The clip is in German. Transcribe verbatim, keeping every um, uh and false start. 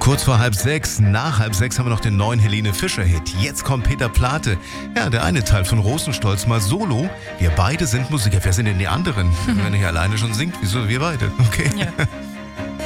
Kurz vor halb sechs, nach halb sechs haben wir noch den neuen Helene Fischer-Hit. Jetzt kommt Peter Plate. Ja, der eine Teil von Rosenstolz mal solo. Wir beide sind Musiker. Wer sind denn die anderen? Wenn er hier alleine schon singt, wieso wir beide? Okay. Ja.